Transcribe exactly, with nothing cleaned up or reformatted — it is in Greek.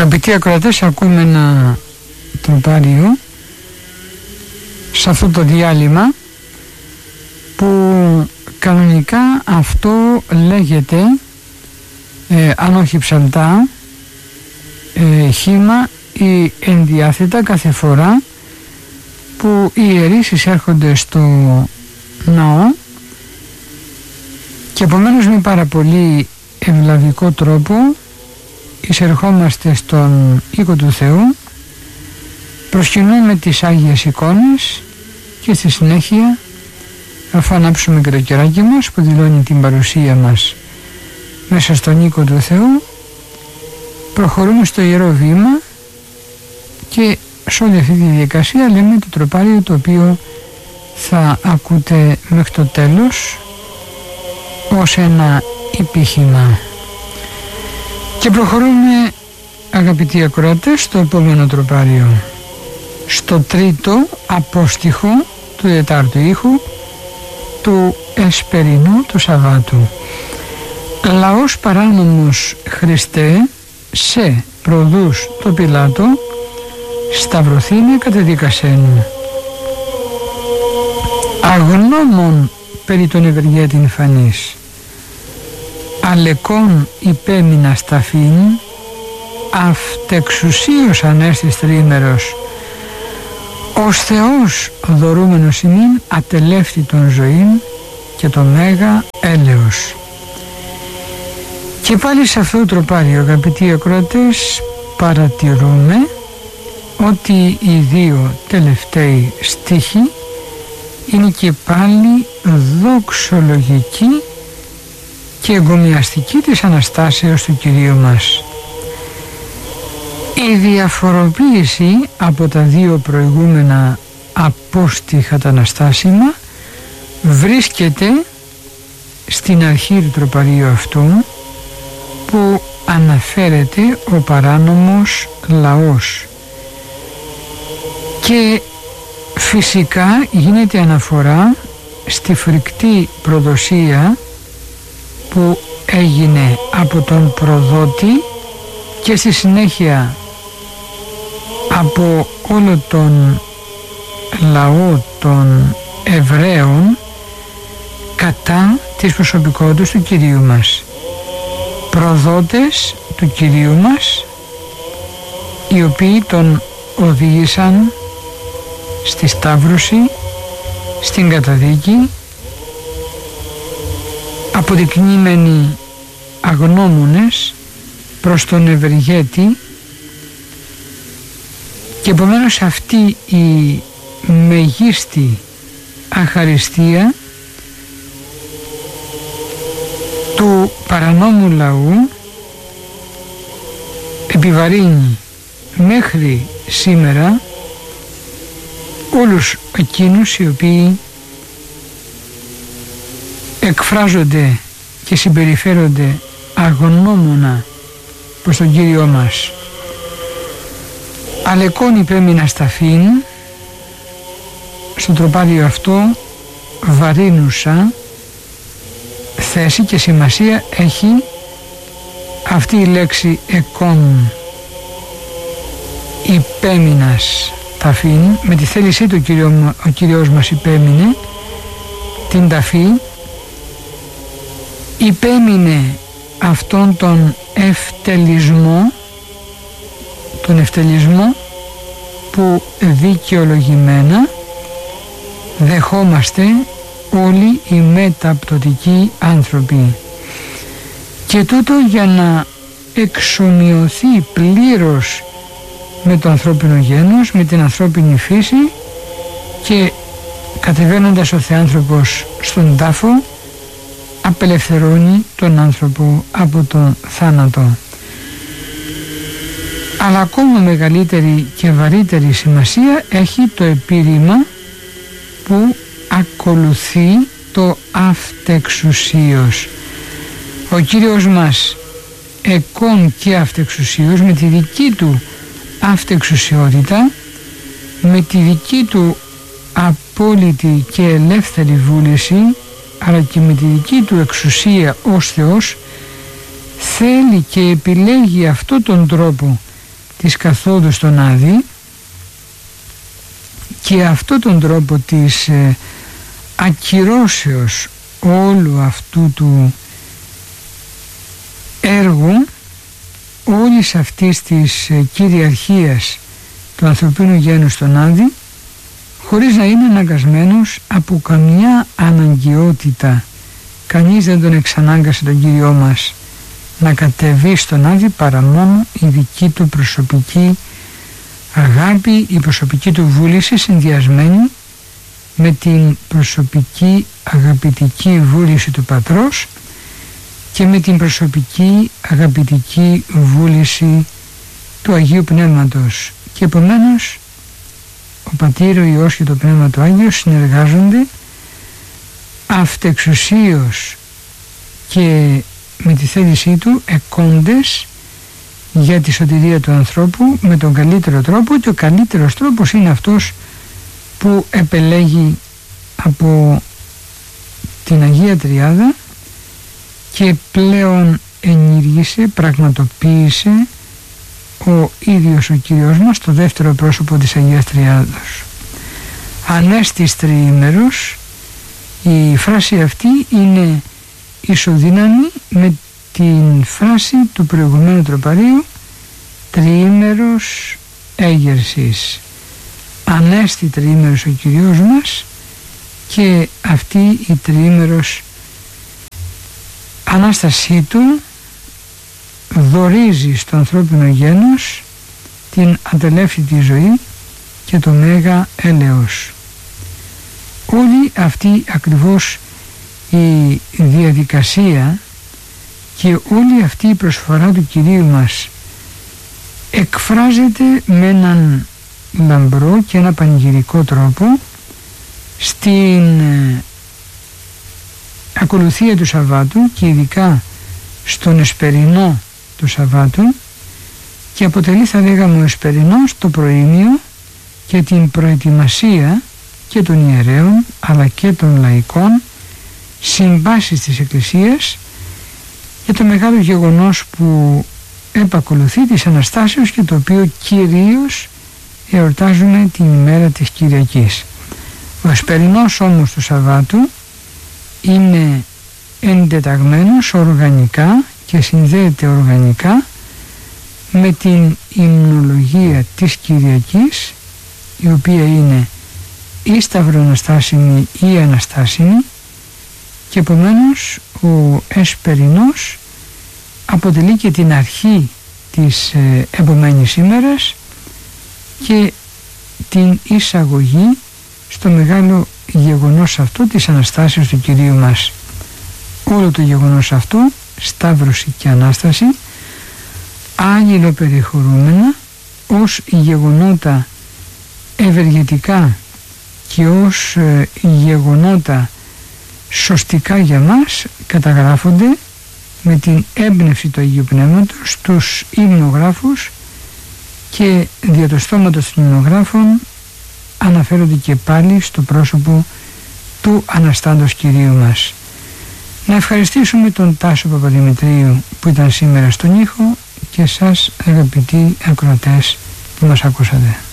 Αγαπητοί ακροατές, ακούμε ένα τροπάριο σε αυτό το διάλειμμα που κανονικά αυτό λέγεται, ε, αν όχι ψαλτά, ε, χήμα ή ενδιάθετα κάθε φορά που οι ιερείς εισέρχονται στο ναό, και επομένως με πάρα πολύ ευλαβικό τρόπο εισερχόμαστε στον οίκο του Θεού, προσκυνούμε τις Άγιες εικόνες και στη συνέχεια, αφού ανάψουμε και το κεράκι μας που δηλώνει την παρουσία μας μέσα στον οίκο του Θεού, προχωρούμε στο Ιερό Βήμα και σε όλη αυτή τη διαδικασία λέμε το τροπάριο το οποίο θα ακούτε μέχρι το τέλος ως ένα υπήχημα. Και προχωρούμε, αγαπητοί ακροατές, στο επόμενο τροπάριο, στο τρίτο απόστιχο του τετάρτου ήχου του εσπερινού του Σαββάτου. Λαός παράνομος Χριστέ, σε προδούς το Πιλάτο, σταυρωθήνε κατεδικασένου. Αγνώμων περί τον ευεργέτην φανής, αλεκών υπέμεινα σταφήν, αυτεξουσίως ανέστης τρίμερος, ως Θεός δωρούμενος ημίν ατελεύτητον ζωήν και το μέγα έλεος. Και πάλι σε αυτό το τροπάριο, αγαπητοί ακροατές, παρατηρούμε ότι οι δύο τελευταίοι στίχοι είναι και πάλι δοξολογικοί και εγκομιαστική της Αναστάσεως του Κυρίου μας. Η διαφοροποίηση από τα δύο προηγούμενα απόστιχα τα Αναστάσιμα βρίσκεται στην αρχή του τροπαρίου αυτού, που αναφέρεται ο παράνομος λαός, και φυσικά γίνεται αναφορά στη φρικτή προδοσία που έγινε από τον προδότη και στη συνέχεια από όλο τον λαό των Εβραίων κατά της προσωπικότητας του Κυρίου μας. Προδότες του Κυρίου μας, οι οποίοι τον οδήγησαν στη σταύρωση, στην καταδίκη, αποδεικνύμενοι αγνώμονες προς τον ευεργέτη, και επομένως αυτή η μεγίστη αχαριστία του παρανόμου λαού επιβαρύνει μέχρι σήμερα όλους εκείνους οι οποίοι εκφράζονται και συμπεριφέρονται αγνώμονα προς τον Κύριό μας. Αλεκών υπέμεινα σταφήν, στο τροπάριο αυτό βαρύνουσα θέση και σημασία έχει αυτή η λέξη εκών, υπέμεινας ταφήν. Με τη θέλησή του Κύριο, ο Κύριος μας υπέμεινε την ταφή, υπέμεινε αυτόν τον ευτελισμό, τον ευτελισμό που δικαιολογημένα δεχόμαστε όλοι οι μεταπτωτικοί άνθρωποι, και τούτο για να εξομοιωθεί πλήρως με το ανθρώπινο γένος, με την ανθρώπινη φύση, και κατεβαίνοντας ο Θεάνθρωπος στον τάφο απελευθερώνει τον άνθρωπο από τον θάνατο. Αλλά ακόμα μεγαλύτερη και βαρύτερη σημασία έχει το επίρρημα που ακολουθεί το αυτεξουσίως. Ο Κύριος μας εκών και αυτεξουσίως, με τη δική του αυτεξουσιότητα, με τη δική του απόλυτη και ελεύθερη βούληση, αλλά και με τη δική του εξουσία ως Θεός, θέλει και επιλέγει αυτόν τον τρόπο της καθόδου στον Άδη, και αυτό τον τρόπο της ε, ακυρώσεως όλου αυτού του έργου, όλης αυτής της ε, κυριαρχίας του ανθρωπίνου γένους στον Άδη, χωρίς να είναι αναγκασμένος από καμιά αναγκαιότητα. Κανείς δεν τον εξανάγκασε τον Κύριό μας να κατεβεί στον Άδη παρά μόνο η δική του προσωπική αγάπη, η προσωπική του βούληση, συνδυασμένη με την προσωπική αγαπητική βούληση του Πατρός και με την προσωπική αγαπητική βούληση του Αγίου Πνεύματος. Και επομένως ο Πατήρ, ο Υιός και το Πνεύμα του Άγιο συνεργάζονται αυτεξουσίως και με τη θέλησή του εκόντες για τη σωτηρία του ανθρώπου με τον καλύτερο τρόπο, και ο καλύτερος τρόπος είναι αυτός που επελέγει από την Αγία Τριάδα και πλέον ενήργησε, πραγματοποίησε ο ίδιος ο Κύριος μας, το δεύτερο πρόσωπο της Αγίας Τριάδος. Ανέστης τριήμερος, η φράση αυτή είναι ισοδύναμη με την φράση του προηγουμένου τροπαρίου τριήμερος έγερσης. Ανέστη τριήμερος ο Κυριός μας, και αυτή η τριήμερος Ανάστασή του δωρίζει στο ανθρώπινο γένος την ατελεύτητη ζωή και το μέγα έλεος. Όλη αυτή ακριβώς η διαδικασία και όλη αυτή η προσφορά του Κυρίου μας εκφράζεται με έναν λαμπρό και ένα πανηγυρικό τρόπο στην ακολουθία του Σαββάτου, και ειδικά στον εσπερινό του Σαββάτου, και αποτελεί, θα λέγαμε, ο εσπερινός το προήμιο και την προετοιμασία και των ιερέων αλλά και των λαϊκών συμβάσεις της Εκκλησίας για το μεγάλο γεγονός που επακολουθεί της Αναστάσεως και το οποίο κυρίως εορτάζουμε την ημέρα της Κυριακής. Ο εσπερινός όμως του Σαββάτου είναι εντεταγμένος οργανικά και συνδέεται οργανικά με την υμνολογία της Κυριακής, η οποία είναι ή σταυροαναστάσιμη ή αναστάσιμη, και επομένως ο εσπερινός αποτελεί και την αρχή της ε, επομένης ημέρας και την εισαγωγή στο μεγάλο γεγονός αυτό της Αναστάσεως του Κυρίου μας. Όλο το γεγονός αυτό, σταύρωση και Ανάσταση, αγγελοπεριχωρούμενα ως γεγονότα ευεργετικά και ως ε, γεγονότα σωστικά για μας, καταγράφονται με την έμπνευση του Αγίου Πνεύματος στους υμνογράφους, και δια το στόματος των υμνογράφων αναφέρονται και πάλι στο πρόσωπο του Αναστάντος Κυρίου μας. Να ευχαριστήσουμε τον Τάσο Παπαδημητρίου που ήταν σήμερα στον ήχο, και σας αγαπητοί ακροατές που μας ακούσατε.